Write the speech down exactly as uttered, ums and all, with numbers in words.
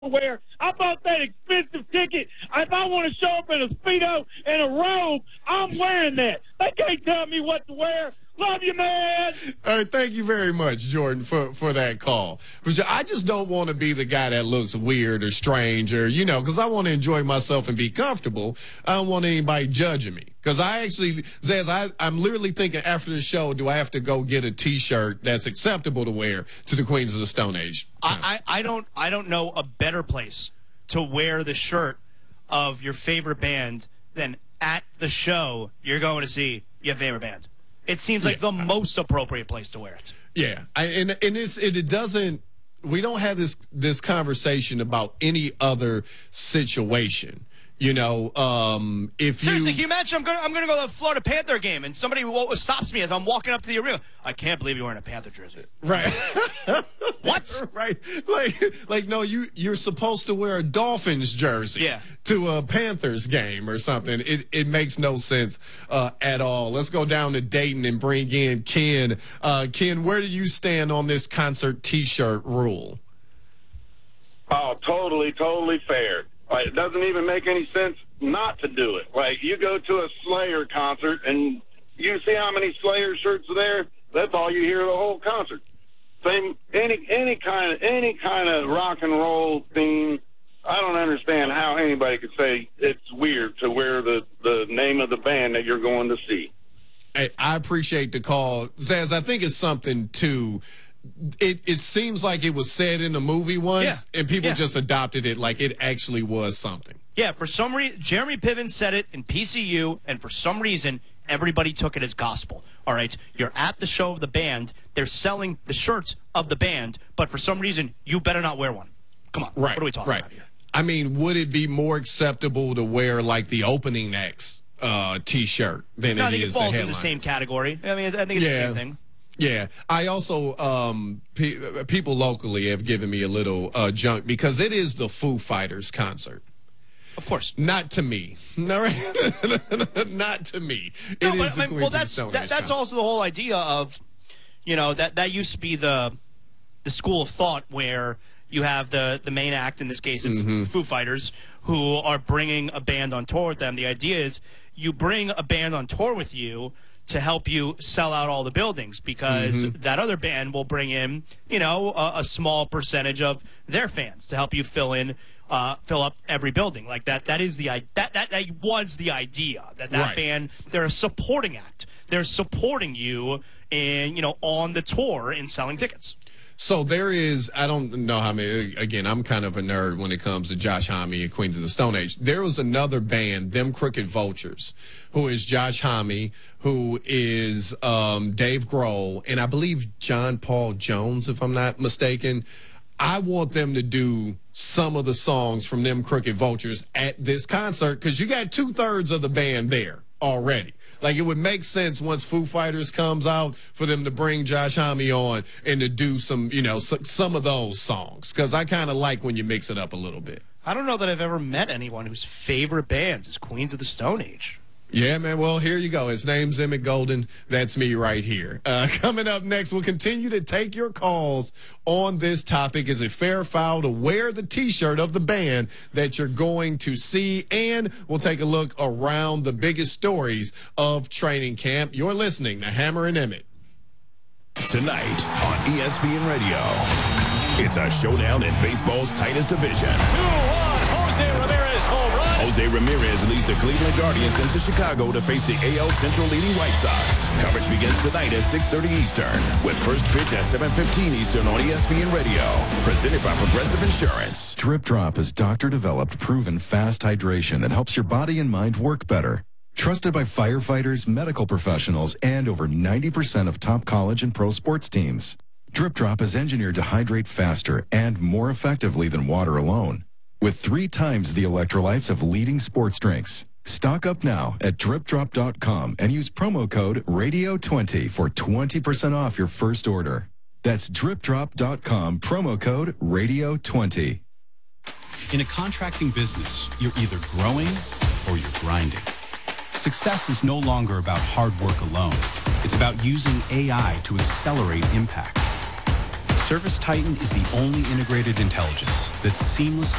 wear. I bought that expensive ticket. If I want to show up in a Speedo and a robe, I'm wearing that. They can't tell me what to wear. Love you, man. All right, thank you very much, Jordan, for, for that call. I just don't want to be the guy that looks weird or strange or, you know, because I want to enjoy myself and be comfortable. I don't want anybody judging me. Because I actually, Zaz, I, I'm literally thinking after the show, do I have to go get a T-shirt that's acceptable to wear to the Queens of the Stone Age? I, I, I don't I don't know a better place to wear the shirt of your favorite band than at the show you're going to see your favorite band. It seems like yeah. the most appropriate place to wear it. Yeah, I, and and it's, it, it doesn't. We don't have this this conversation about any other situation. You know, um, if seriously, you, can you imagine? I'm going I'm going to go to the Florida Panther game, and somebody stops me as I'm walking up to the arena. I can't believe you're wearing a Panther jersey. Right. What? Right. Like, like no, you you're supposed to wear a Dolphins jersey yeah. to a Panthers game or something. It it makes no sense uh, at all. Let's go down to Dayton and bring in Ken. Uh, Ken, where do you stand on this concert T-shirt rule? Oh, totally, totally fair. Like, it doesn't even make any sense not to do it. Like, you go to a Slayer concert, and you see how many Slayer shirts are there? That's all you hear the whole concert. Same, any any kind of any kind of rock and roll theme. I don't understand how anybody could say it's weird to wear the, the name of the band that you're going to see. I, I appreciate the call. Zaz, I think it's something, too. It it seems like it was said in the movie once, yeah. and people yeah. just adopted it like it actually was something. Yeah, for some reason, Jeremy Piven said it in P C U, and for some reason, everybody took it as gospel. All right, you're at the show of the band. They're selling the shirts of the band, but for some reason, you better not wear one. Come on, right, what are we talking right. about here? I mean, would it be more acceptable to wear, like, the opening act's uh, T-shirt than no, it I think is it falls the in the headline? same category. I mean, I think it's yeah. the same thing. Yeah, I also, um, pe- people locally have given me a little uh, junk because it is the Foo Fighters concert. Of course. Not to me. No, not to me. It no, is but, the I mean, well, that's that, that's concert. also the whole idea of, you know, that, that used to be the the school of thought where you have the, the main act, in this case it's mm-hmm. Foo Fighters, who are bringing a band on tour with them. The idea is you bring a band on tour with you to help you sell out all the buildings, because mm-hmm. that other band will bring in, you know, a, a small percentage of their fans to help you fill in, uh, fill up every building. Like that. That is the that that that was the idea that that right. band. They're a supporting act. They're supporting you in, you know, on the tour in selling tickets. So there is, I don't know how many, again, I'm kind of a nerd when it comes to Josh Homme and Queens of the Stone Age. There was another band, Them Crooked Vultures, who is Josh Homme, who is um, Dave Grohl, and I believe John Paul Jones, if I'm not mistaken. I want them to do some of the songs from Them Crooked Vultures at this concert, because you got two-thirds of the band there already. Like, it would make sense once Foo Fighters comes out for them to bring Josh Homme on and to do some, you know, some of those songs. Because I kind of like when you mix it up a little bit. I don't know that I've ever met anyone whose favorite band is Queens of the Stone Age. Yeah, man. Well, here you go. His name's Emmett Golden. That's me right here. Uh, coming up next, we'll continue to take your calls on this topic. Is it fair or foul to wear the T-shirt of the band that you're going to see? And we'll take a look around the biggest stories of training camp. You're listening to Hammer and Emmett. Tonight on E S P N Radio, it's a showdown in baseball's tightest division. two one, Jose Ramirez home run. Jose Ramirez leads the Cleveland Guardians into Chicago to face the A L Central leading White Sox. Coverage begins tonight at six thirty Eastern, with first pitch at seven fifteen Eastern on E S P N Radio. Presented by Progressive Insurance. Drip Drop is doctor-developed, proven fast hydration that helps your body and mind work better. Trusted by firefighters, medical professionals, and over ninety percent of top college and pro sports teams. Drip Drop is engineered to hydrate faster and more effectively than water alone, with three times the electrolytes of leading sports drinks. Stock up now at drip drop dot com and use promo code radio twenty for twenty percent off your first order. That's drip drop dot com, promo code radio twenty. In a contracting business, you're either growing or you're grinding. Success is no longer about hard work alone. It's about using A I to accelerate impact. Service Titan is the only integrated intelligence that seamlessly